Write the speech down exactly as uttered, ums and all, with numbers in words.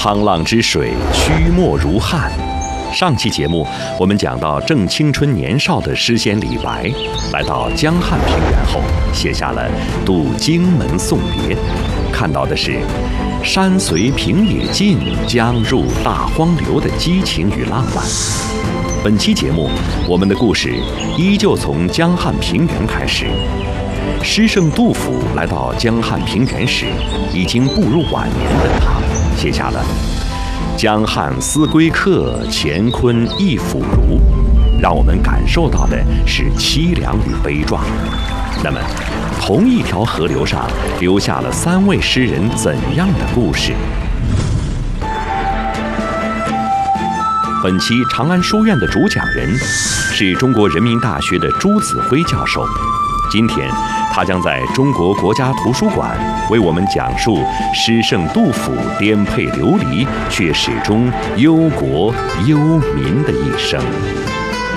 沧浪之水，曲墨如汉。上期节目我们讲到，正青春年少的诗仙李白，来到江汉平原后，写下了《渡荆门送别》，看到的是山随平野尽，江入大荒流的激情与浪漫。本期节目，我们的故事依旧从江汉平原开始。诗圣杜甫来到江汉平原时，已经步入晚年的他，写下了江汉思归客，乾坤亦腐儒，让我们感受到的是凄凉与悲壮。那么，同一条河流上留下了三位诗人怎样的故事？本期长安书院的主讲人是中国人民大学的朱子辉教授。今天，他将在中国国家图书馆为我们讲述诗圣杜甫颠沛流离却始终忧国忧民的一生。